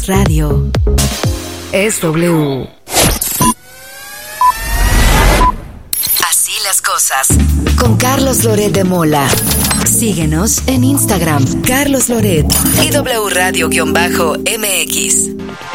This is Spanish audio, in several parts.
Es radio. Es W. Así las cosas. Con Carlos Loret de Mola. Síguenos en Instagram, Carlos Loret y W Radio-MX.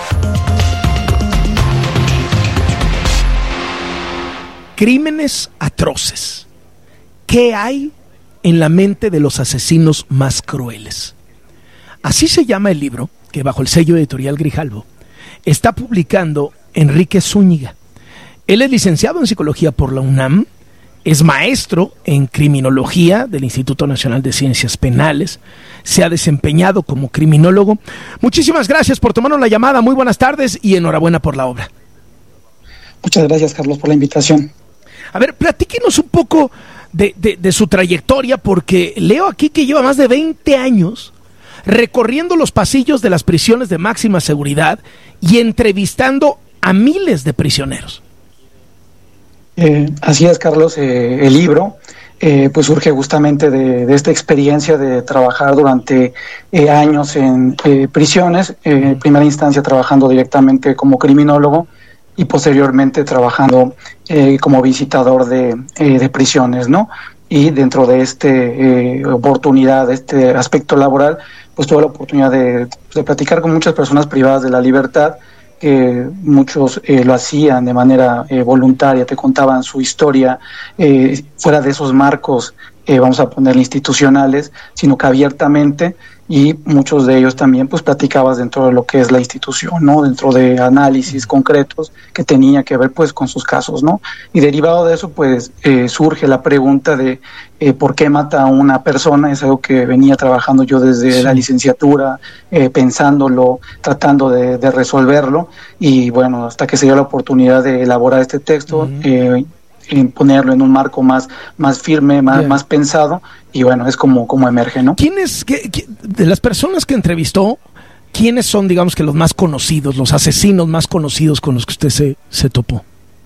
Crímenes atroces. ¿Qué hay en la mente de los asesinos más crueles? Así se llama el libro que, bajo el sello editorial Grijalbo, está publicando Enrique Zúñiga. Él es licenciado en Psicología por la UNAM, es maestro en Criminología del Instituto Nacional de Ciencias Penales, se ha desempeñado como criminólogo. Muchísimas gracias por tomarnos la llamada, muy buenas tardes y enhorabuena por la obra. Muchas gracias, Carlos, por la invitación. A ver, platíquenos un poco de su trayectoria, porque leo aquí que lleva más de 20 años recorriendo los pasillos de las prisiones de máxima seguridad y entrevistando a miles de prisioneros. Así es, Carlos. El libro pues surge justamente de esta experiencia de trabajar durante años en prisiones, en primera instancia trabajando directamente como criminólogo y posteriormente trabajando como visitador de prisiones, ¿no? Y dentro de esta oportunidad, de este aspecto laboral, pues tuve la oportunidad de platicar con muchas personas privadas de la libertad, que muchos lo hacían de manera voluntaria, te contaban su historia fuera de esos marcos, vamos a ponerle institucionales, sino que abiertamente, y muchos de ellos también pues platicabas dentro de lo que es la institución, ¿no? Dentro de análisis concretos que tenía que ver pues con sus casos, ¿no? Y derivado de eso pues surge la pregunta de ¿por qué mata a una persona? Es algo que venía trabajando yo desde la licenciatura, pensándolo, tratando de resolverlo, y bueno, hasta que se dio la oportunidad de elaborar este texto, en ponerlo en un marco más firme, más pensado, y bueno, es como emerge, ¿no? ¿Quiénes, de las personas que entrevistó, quiénes son, digamos, que los más conocidos, los asesinos más conocidos con los que usted se topó?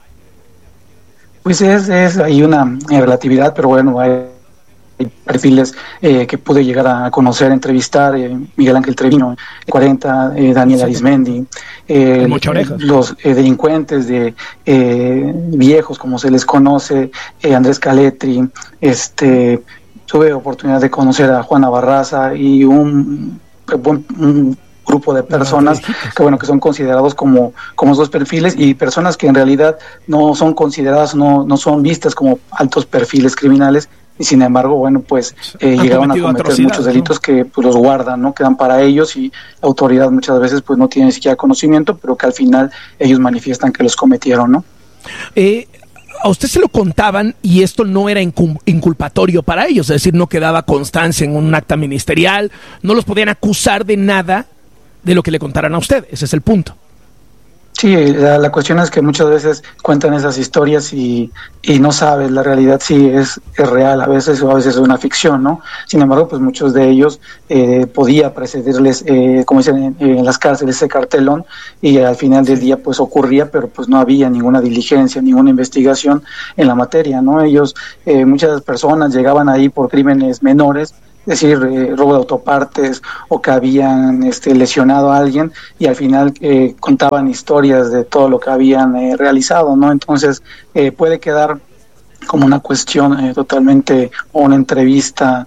Pues hay una relatividad, pero bueno, hay perfiles que pude llegar a conocer, entrevistar, Miguel Ángel Treviño, 40, Daniel Arismendi, los delincuentes viejos, como se les conoce, Andrés Caletri, tuve oportunidad de conocer a Juana Barraza y un grupo de personas que son considerados como esos perfiles, y personas que en realidad no son consideradas, no son vistas como altos perfiles criminales, y sin embargo, bueno, pues llegaron a cometer muchos delitos, ¿no? Que pues los guardan, ¿no? Quedan para ellos, y la autoridad muchas veces pues no tiene ni siquiera conocimiento, pero que al final ellos manifiestan que los cometieron, ¿no? A usted se lo contaban y esto no era inculpatorio para ellos, es decir, no quedaba constancia en un acta ministerial, no los podían acusar de nada de lo que le contaran a usted, ese es el punto. Sí, la cuestión es que muchas veces cuentan esas historias y no sabes, la realidad sí es real, a veces es una ficción, ¿no? Sin embargo, pues muchos de ellos podía precederles, como dicen en las cárceles, ese cartelón, y al final del día pues ocurría, pero pues no había ninguna diligencia, ninguna investigación en la materia, ¿no? Ellos, muchas personas llegaban ahí por crímenes menores, es decir, robo de autopartes, o que habían lesionado a alguien, y al final contaban historias de todo lo que habían realizado, ¿no? Entonces puede quedar como una cuestión totalmente, o una entrevista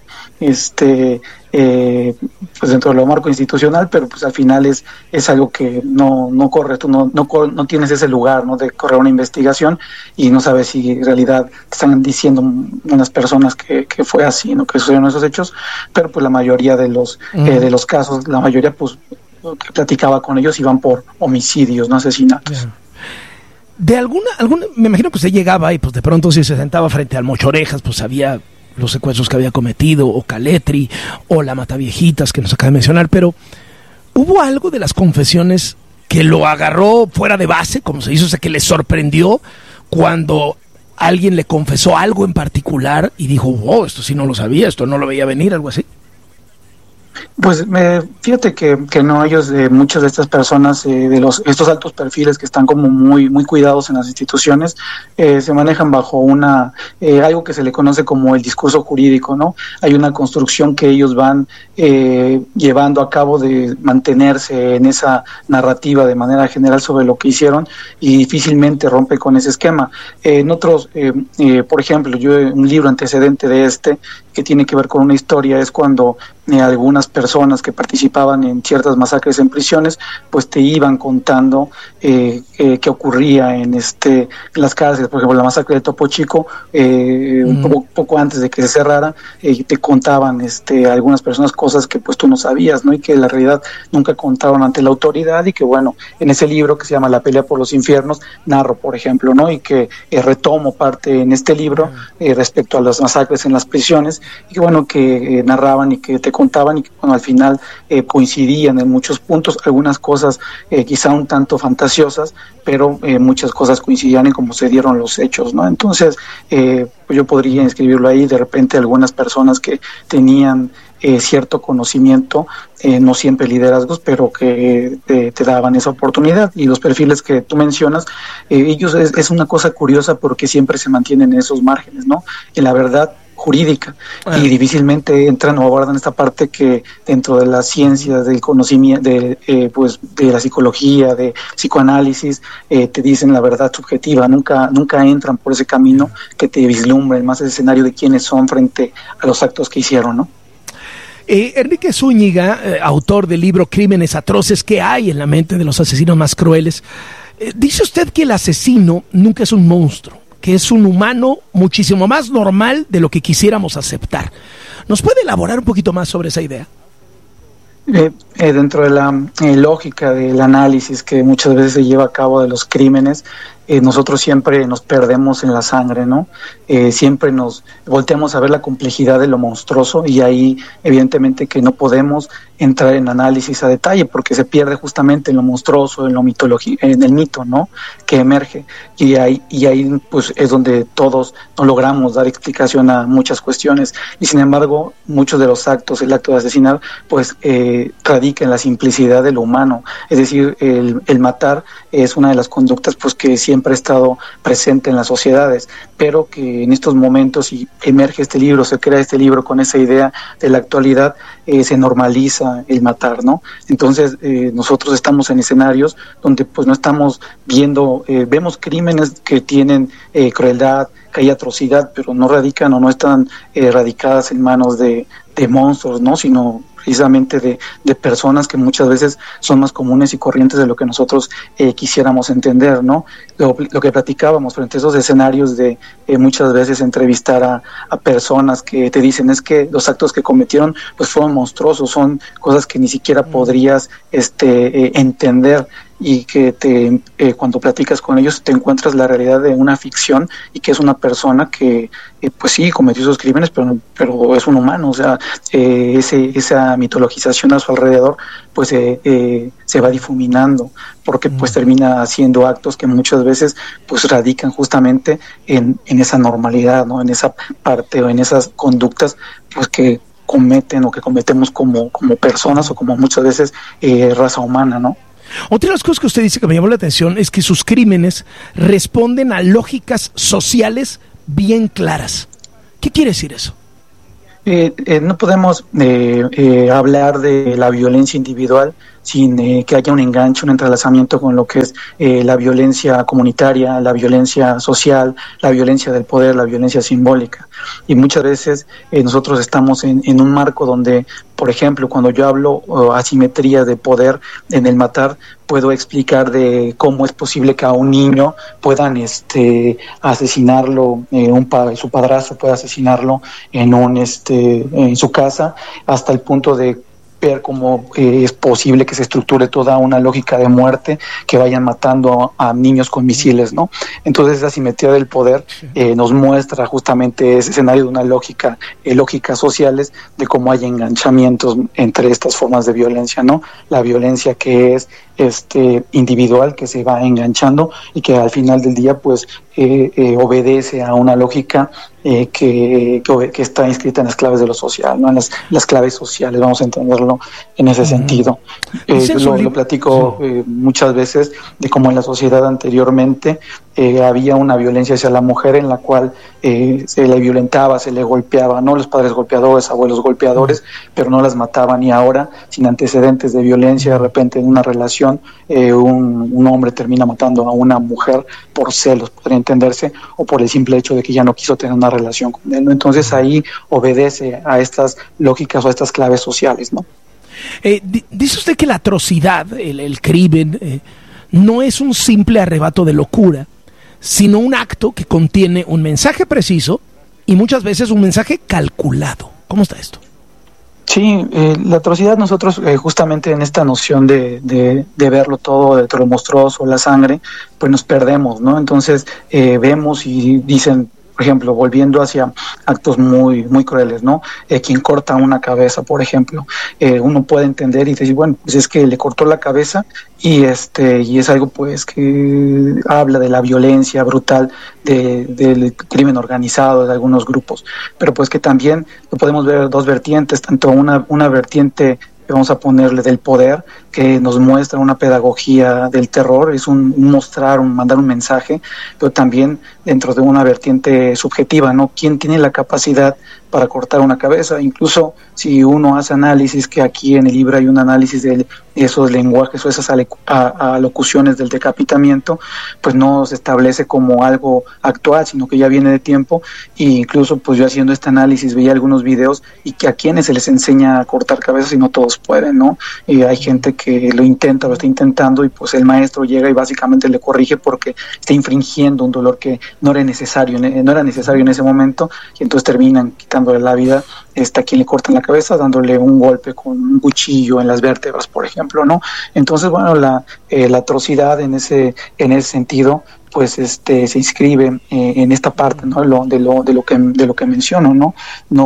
pues dentro de lo marco institucional, pero pues al final es algo que no corre, tú no tienes ese lugar, ¿no? De correr una investigación, y no sabes si en realidad te están diciendo unas personas que fue así, ¿no? Que sucedieron esos hechos, pero pues la mayoría de los casos, la mayoría pues que platicaba con ellos iban por homicidios, no asesinatos. Yeah. De alguna, me imagino que usted llegaba y pues de pronto si se sentaba frente al Mochorejas, pues había los secuestros que había cometido, o Caletri, o la Mataviejitas que nos acaba de mencionar, pero ¿hubo algo de las confesiones que lo agarró fuera de base, como se dice, o sea, que le sorprendió cuando alguien le confesó algo en particular y dijo, wow, esto sí no lo sabía, esto no lo veía venir, algo así? Pues fíjate que no, ellos, muchas de estas personas, estos altos perfiles que están como muy cuidados en las instituciones, se manejan bajo algo que se le conoce como el discurso jurídico, ¿no? Hay una construcción que ellos van llevando a cabo de mantenerse en esa narrativa de manera general sobre lo que hicieron, y difícilmente rompe con ese esquema. En otros, por ejemplo, un libro antecedente de que tiene que ver con una historia, es cuando algunas personas que participaban en ciertas masacres en prisiones, pues te iban contando qué ocurría en las cárceles. Por ejemplo, la masacre de Topo Chico, poco antes de que se cerrara, te contaban algunas personas cosas que pues tú no sabías, ¿no? Y que en la realidad nunca contaron ante la autoridad, y que bueno, en ese libro que se llama La pelea por los infiernos, narro, por ejemplo, ¿no? Y que retomo parte en este libro respecto a las masacres en las prisiones, y que bueno, que narraban y que te contaban, y que bueno, al final coincidían en muchos puntos, algunas cosas quizá un tanto fantasiosas, pero muchas cosas coincidían en cómo se dieron los hechos, ¿no? Entonces, pues yo podría escribirlo ahí. De repente algunas personas que tenían cierto conocimiento, no siempre liderazgos, pero que te daban esa oportunidad. Y los perfiles que tú mencionas, ellos es una cosa curiosa, porque siempre se mantienen en esos márgenes, ¿no? En la verdad jurídica, y difícilmente entran o abordan esta parte que dentro de las ciencias del conocimiento, pues de la psicología, de psicoanálisis, te dicen la verdad subjetiva. Nunca entran por ese camino que te vislumbren más el escenario de quiénes son frente a los actos que hicieron, ¿no? Enrique Zúñiga, autor del libro Crímenes atroces, ¿qué hay en la mente de los asesinos más crueles? Dice usted que el asesino nunca es un monstruo, que es un humano muchísimo más normal de lo que quisiéramos aceptar. ¿Nos puede elaborar un poquito más sobre esa idea? Dentro de la lógica del análisis que muchas veces se lleva a cabo de los crímenes, nosotros siempre nos perdemos en la sangre, ¿no? Siempre nos volteamos a ver la complejidad de lo monstruoso, y ahí evidentemente que no podemos entrar en análisis a detalle, porque se pierde justamente en lo monstruoso, en lo mitología, en el mito, ¿no? Que emerge, y ahí pues es donde todos no logramos dar explicación a muchas cuestiones. Y sin embargo, muchos de los actos, el acto de asesinar, pues radica en la simplicidad de lo humano. Es decir, el matar es una de las conductas pues que siempre ha estado presente en las sociedades, pero que en estos momentos, y emerge este libro, se crea este libro con esa idea de la actualidad, se normaliza el matar, ¿no? Entonces nosotros estamos en escenarios donde pues no estamos viendo, vemos crímenes que tienen crueldad, que hay atrocidad, pero no radican o no están radicadas en manos de monstruos, ¿no? Sino precisamente de personas que muchas veces son más comunes y corrientes de lo que nosotros quisiéramos entender, ¿no? Lo que platicábamos frente a esos escenarios de muchas veces entrevistar a personas que te dicen es que los actos que cometieron pues fueron monstruosos, son cosas que ni siquiera podrías entender, y que cuando platicas con ellos te encuentras la realidad de una ficción, y que es una persona que pues sí cometió esos crímenes, pero es un humano. O sea, esa mitologización a su alrededor pues se va difuminando, porque pues termina haciendo actos que muchas veces pues radican justamente en esa normalidad, ¿no? En esa parte o en esas conductas pues que cometen o que cometemos como personas, o como muchas veces raza humana, ¿no? Otra de las cosas que usted dice que me llamó la atención es que sus crímenes responden a lógicas sociales bien claras. ¿Qué quiere decir eso? No podemos hablar de la violencia individual sin que haya un enganche, un entrelazamiento con lo que es la violencia comunitaria, la violencia social, la violencia del poder, la violencia simbólica. Y muchas veces nosotros estamos en un marco donde, por ejemplo, cuando yo hablo asimetría de poder en el matar, puedo explicar de cómo es posible que a un niño puedan asesinarlo, su padrastro pueda asesinarlo en su casa, hasta el punto de ver cómo es posible que se estructure toda una lógica de muerte, que vayan matando a niños con misiles, ¿no? Entonces esa asimetría del poder nos muestra justamente ese escenario de una lógicas sociales, de cómo hay enganchamientos entre estas formas de violencia, ¿no? La violencia que es individual, que se va enganchando y que al final del día pues obedece a una lógica que está inscrita en las claves de lo social, ¿no? En las claves sociales, vamos a entenderlo en ese sentido. Lo platico muchas veces de cómo en la sociedad anteriormente había una violencia hacia la mujer en la cual se le violentaba, se le golpeaba, ¿no? Los padres golpeadores, abuelos golpeadores, pero no las mataban. Y ahora, sin antecedentes de violencia, de repente en una relación un hombre termina matando a una mujer por celos, podría entenderse, o por el simple hecho de que ya no quiso tener una relación con él, ¿no? Entonces ahí obedece a estas lógicas o a estas claves sociales, ¿no? Dice usted que la atrocidad, el crimen, no es un simple arrebato de locura, sino un acto que contiene un mensaje preciso y muchas veces un mensaje calculado. ¿Cómo está esto? Sí, la atrocidad, nosotros justamente en esta noción de verlo todo, de lo monstruoso, la sangre, pues nos perdemos, ¿no? Entonces vemos y dicen, por ejemplo, volviendo hacia actos muy muy crueles, ¿no? Quien corta una cabeza, por ejemplo, uno puede entender y decir, bueno, pues es que le cortó la cabeza y es algo pues que habla de la violencia brutal del crimen organizado de algunos grupos, pero pues que también podemos ver dos vertientes, tanto una vertiente, vamos a ponerle, del poder, que nos muestra una pedagogía del terror, es mandar un mensaje, pero también dentro de una vertiente subjetiva, ¿no? ¿Quién tiene la capacidad para cortar una cabeza? Incluso si uno hace análisis, que aquí en el libro hay un análisis de esos lenguajes o esas alocuciones del decapitamiento, pues no se establece como algo actual, sino que ya viene de tiempo, e incluso pues yo haciendo este análisis veía algunos videos y que a quienes se les enseña a cortar cabezas y no todos pueden, ¿no? Y hay gente que lo está intentando y pues el maestro llega y básicamente le corrige porque está infringiendo un dolor que no era necesario en ese momento, y entonces terminan quitándole la vida a quien le cortan la cabeza, dándole un golpe con un cuchillo en las vértebras, por ejemplo, ¿no? Entonces, bueno, la atrocidad en ese sentido pues se inscribe en esta parte, ¿no? de lo que menciono, ¿no?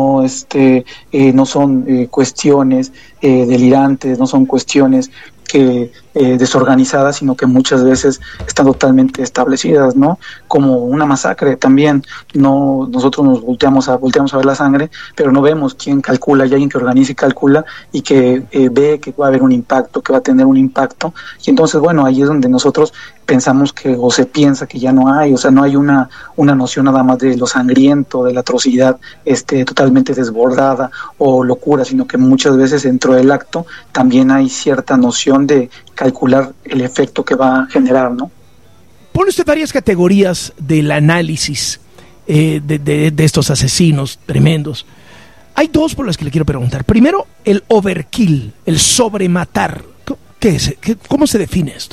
No son cuestiones delirantes, no son cuestiones que desorganizadas, sino que muchas veces están totalmente establecidas, ¿no? Como una masacre también. Nosotros nos volteamos a ver la sangre, pero no vemos quién calcula. Hay alguien que organiza y calcula y que ve que va a haber un impacto, que va a tener un impacto, y entonces, bueno, ahí es donde nosotros pensamos o se piensa que ya no hay, o sea, no hay una noción nada más de lo sangriento, de la atrocidad totalmente desbordada o locura, sino que muchas veces dentro del acto también hay cierta noción de calcular el efecto que va a generar, ¿no? Pone usted varias categorías del análisis de estos asesinos tremendos. Hay dos por las que le quiero preguntar. Primero, el overkill, el sobrematar. ¿Qué es? ¿Cómo se define esto?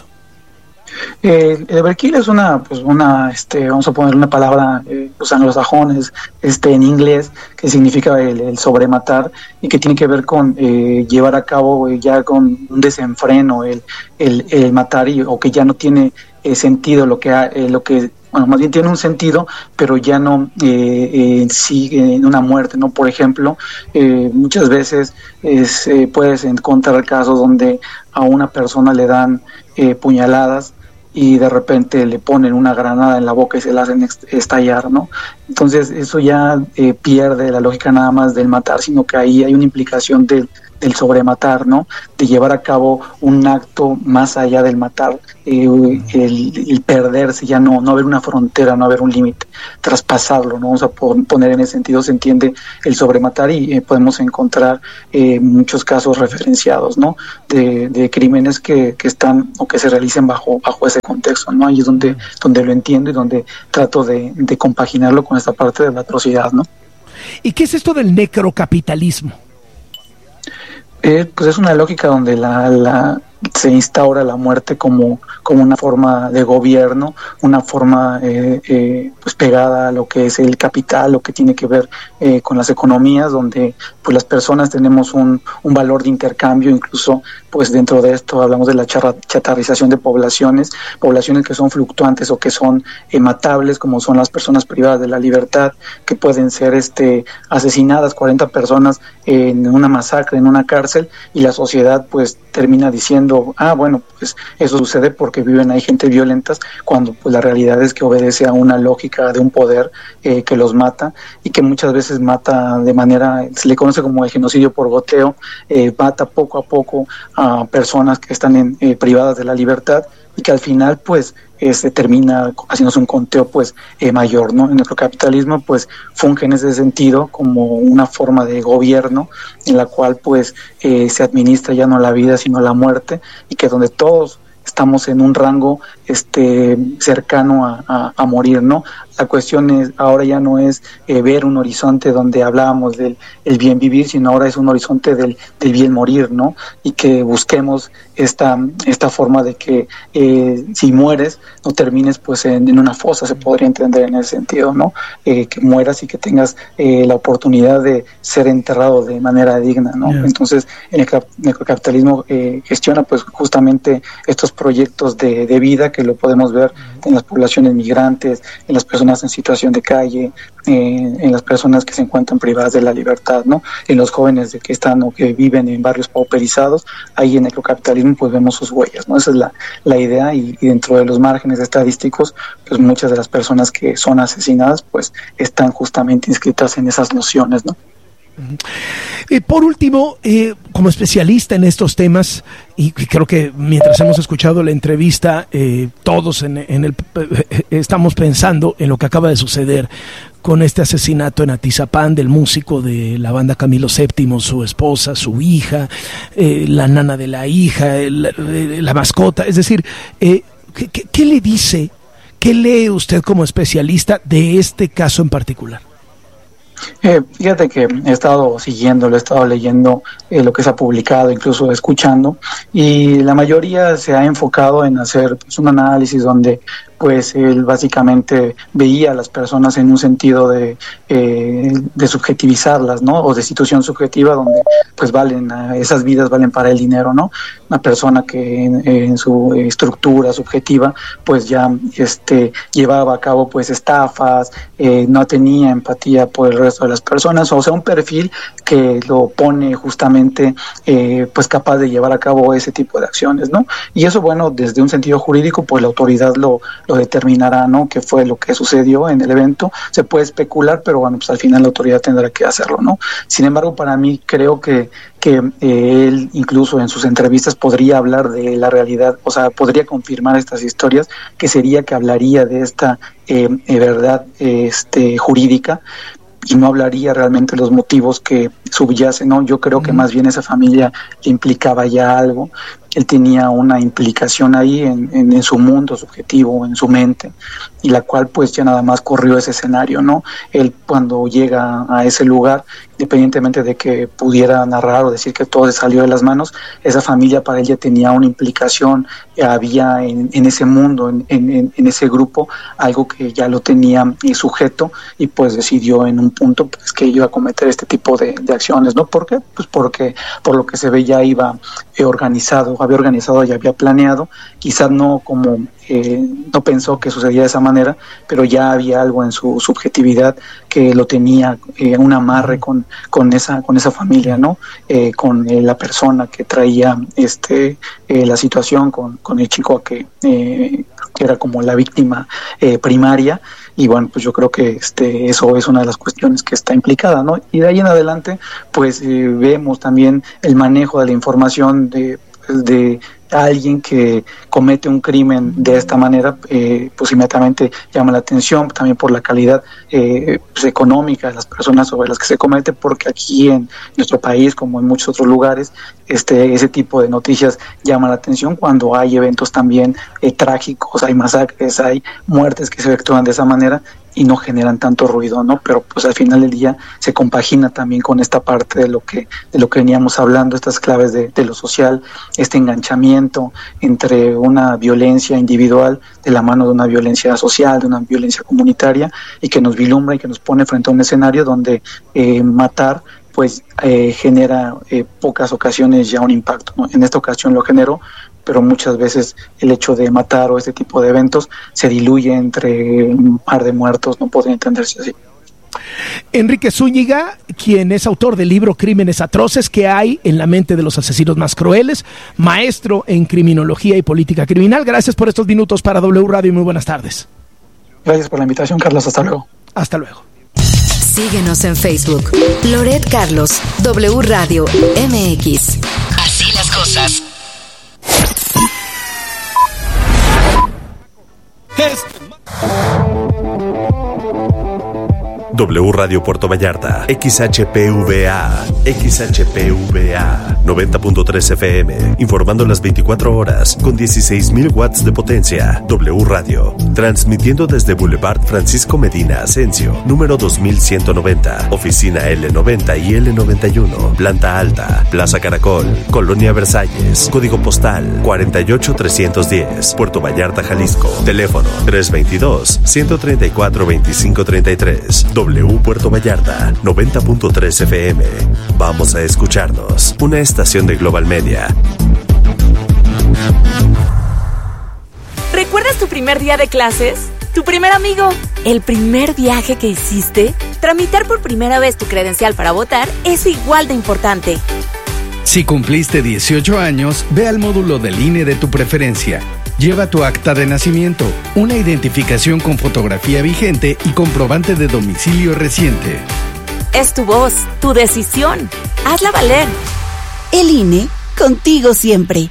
El overkill es vamos a poner una palabra, los anglosajones, en inglés, que significa el sobrematar, y que tiene que ver con llevar a cabo ya con un desenfreno, el matar, o que ya no tiene sentido lo que bueno, más bien tiene un sentido, pero ya no sigue en una muerte, ¿no? Por ejemplo, muchas veces puedes encontrar casos donde a una persona le dan puñaladas y de repente le ponen una granada en la boca y se la hacen estallar, ¿no? Entonces eso ya pierde la lógica nada más del matar, sino que ahí hay una implicación del sobrematar, ¿no? De llevar a cabo un acto más allá del matar, el perderse, ya no haber una frontera, no haber un límite, traspasarlo, ¿no? Vamos a poner en ese sentido, se entiende el sobrematar, y podemos encontrar muchos casos referenciados, ¿no? De crímenes que están o que se realicen bajo ese contexto, ¿no? Ahí es donde lo entiendo y donde trato de compaginarlo con esta parte de la atrocidad, ¿no? ¿Y qué es esto del necrocapitalismo? Pues es una lógica donde se instaura la muerte como una forma de gobierno, una forma pues pegada a lo que es el capital, lo que tiene que ver con las economías, donde pues las personas tenemos un valor de intercambio. Incluso pues dentro de esto hablamos de la chatarrización de poblaciones que son fluctuantes o que son matables, como son las personas privadas de la libertad, que pueden ser asesinadas 40 personas en una masacre, en una cárcel, y la sociedad pues termina diciendo sencillo, bueno, pues eso sucede porque viven ahí gente violentas, cuando pues la realidad es que obedece a una lógica de un poder que los mata, y que muchas veces mata de manera, se le conoce como el genocidio por goteo, mata poco a poco a personas que están privadas de la libertad, y que al final pues termina haciéndose un conteo pues mayor, ¿no? En nuestro capitalismo pues funge en ese sentido como una forma de gobierno en la cual pues se administra ya no la vida sino la muerte, y que donde todos estamos en un rango cercano a morir, ¿no? La cuestión es, ahora ya no es ver un horizonte donde hablábamos del el bien vivir, sino ahora es un horizonte del bien morir, ¿no? Y que busquemos esta forma de que si mueres, no termines pues en una fosa, se podría entender en ese sentido, ¿no? Que mueras y que tengas la oportunidad de ser enterrado de manera digna, ¿no? Yeah. Entonces, el necrocapitalismo gestiona pues justamente estos proyectos de vida que lo podemos ver en las poblaciones migrantes, en las personas en situación de calle, en las personas que se encuentran privadas de la libertad, ¿no? En los jóvenes de que están o que viven en barrios pauperizados, ahí en el necrocapitalismo pues vemos sus huellas, ¿no? Esa es la idea, y dentro de los márgenes estadísticos, pues muchas de las personas que son asesinadas pues están justamente inscritas en esas nociones, ¿no? Por último, como especialista en estos temas, y creo que mientras hemos escuchado la entrevista, todos estamos pensando en lo que acaba de suceder con este asesinato en Atizapán del músico de la banda Camilo VII, su esposa, su hija, la nana de la hija, la mascota. Es decir, ¿qué le dice, qué lee usted como especialista de este caso en particular? Fíjate que he estado siguiéndolo, he estado leyendo lo que se ha publicado, incluso escuchando, y la mayoría se ha enfocado en hacer pues, un análisis donde pues él básicamente veía a las personas en un sentido de subjetivizarlas, ¿no? O de situación subjetiva donde pues esas vidas valen para el dinero, ¿no? Una persona que en su estructura subjetiva pues ya llevaba a cabo pues estafas, no tenía empatía por el resto de las personas, o sea, un perfil que lo pone justamente pues capaz de llevar a cabo ese tipo de acciones, ¿no? Y eso, bueno, desde un sentido jurídico pues la autoridad lo determinará, ¿no? Qué fue lo que sucedió en el evento. Se puede especular, pero bueno, pues al final la autoridad tendrá que hacerlo, ¿no? Sin embargo, para mí creo que él incluso en sus entrevistas podría hablar de la realidad, o sea, podría confirmar estas historias, que sería que hablaría de esta verdad jurídica, y no hablaría realmente de los motivos que subyacen, ¿no? Yo creo que más bien esa familia le implicaba ya algo. Él tenía una implicación ahí en su mundo subjetivo, en su mente, y la cual pues ya nada más corrió ese escenario, ¿no? Él cuando llega a ese lugar, independientemente de que pudiera narrar o decir que todo se salió de las manos, esa familia para él ya tenía una implicación, había en ese mundo, en ese grupo, algo que ya lo tenía sujeto, y pues decidió en un punto pues que iba a cometer este tipo de acciones, ¿no? ¿Por qué? Pues porque por lo que se ve ya iba había organizado y había planeado, quizás no como no pensó que sucedía de esa manera, pero ya había algo en su subjetividad que lo tenía un amarre con esa familia, ¿no? Con la persona que traía la situación, con el chico que era como la víctima primaria. Y bueno, pues yo creo que eso es una de las cuestiones que está implicada, ¿no? Y de ahí en adelante, pues vemos también el manejo de la información de alguien que comete un crimen de esta manera, pues inmediatamente llama la atención, también por la calidad pues económica de las personas sobre las que se comete, porque aquí en nuestro país, como en muchos otros lugares, ese tipo de noticias llama la atención cuando hay eventos también trágicos, hay masacres, hay muertes que se efectúan de esa manera y no generan tanto ruido, ¿no? Pero pues al final del día se compagina también con esta parte de lo que veníamos hablando, estas claves de lo social, este enganchamiento entre una violencia individual de la mano de una violencia social, de una violencia comunitaria, y que nos vislumbra y que nos pone frente a un escenario donde matar pues genera pocas ocasiones ya un impacto, ¿no? En esta ocasión lo generó, pero muchas veces el hecho de matar o este tipo de eventos se diluye entre un par de muertos, no podría entenderse así. Enrique Zúñiga, quien es autor del libro Crímenes Atroces, ¿qué hay en la mente de los asesinos más crueles? Maestro en criminología y política criminal. Gracias por estos minutos para W Radio y muy buenas tardes. Gracias por la invitación, Carlos. Hasta luego. Hasta luego. Síguenos en Facebook. Loret Carlos, W Radio MX. Así las cosas. W Radio Puerto Vallarta, XHPVA, 90.3 FM, informando las 24 horas, con 16.000 watts de potencia. W Radio, transmitiendo desde Boulevard Francisco Medina Asensio, número 2190, oficina L90 y L91, planta alta, Plaza Caracol, Colonia Versalles, código postal 48310, Puerto Vallarta, Jalisco, teléfono 322-134-2533. W Puerto Vallarta, 90.3 FM. Vamos a escucharnos. Una estación de Global Media. ¿Recuerdas tu primer día de clases? ¿Tu primer amigo? ¿El primer viaje que hiciste? Tramitar por primera vez tu credencial para votar es igual de importante. Si cumpliste 18 años, ve al módulo del INE de tu preferencia. Lleva tu acta de nacimiento, una identificación con fotografía vigente y comprobante de domicilio reciente. Es tu voz, tu decisión. Hazla valer. El INE, contigo siempre.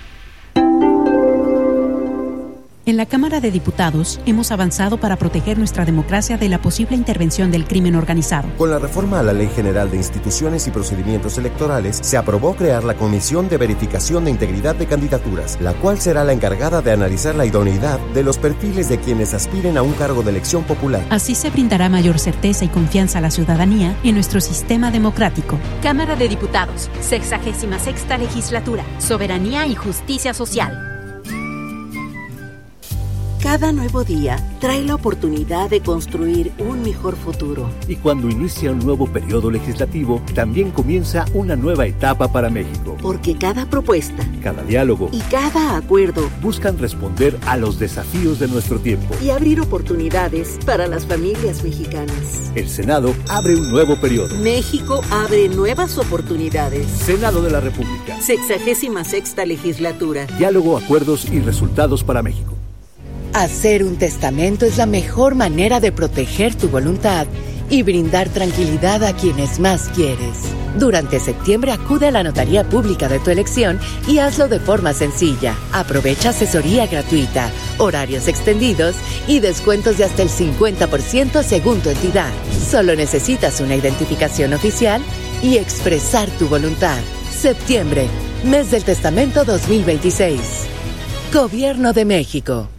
En la Cámara de Diputados hemos avanzado para proteger nuestra democracia de la posible intervención del crimen organizado. Con la reforma a la Ley General de Instituciones y Procedimientos Electorales, se aprobó crear la Comisión de Verificación de Integridad de Candidaturas, la cual será la encargada de analizar la idoneidad de los perfiles de quienes aspiren a un cargo de elección popular. Así se brindará mayor certeza y confianza a la ciudadanía en nuestro sistema democrático. Cámara de Diputados, 66ª Legislatura, Soberanía y Justicia Social. Cada nuevo día trae la oportunidad de construir un mejor futuro. Y cuando inicia un nuevo periodo legislativo, también comienza una nueva etapa para México. Porque cada propuesta, cada diálogo y cada acuerdo buscan responder a los desafíos de nuestro tiempo y abrir oportunidades para las familias mexicanas. El Senado abre un nuevo periodo. México abre nuevas oportunidades. Senado de la República. 66ª Legislatura. Diálogo, acuerdos y resultados para México. Hacer un testamento es la mejor manera de proteger tu voluntad y brindar tranquilidad a quienes más quieres. Durante septiembre acude a la notaría pública de tu elección y hazlo de forma sencilla. Aprovecha asesoría gratuita, horarios extendidos y descuentos de hasta el 50% según tu entidad. Solo necesitas una identificación oficial y expresar tu voluntad. Septiembre, mes del testamento 2026. Gobierno de México.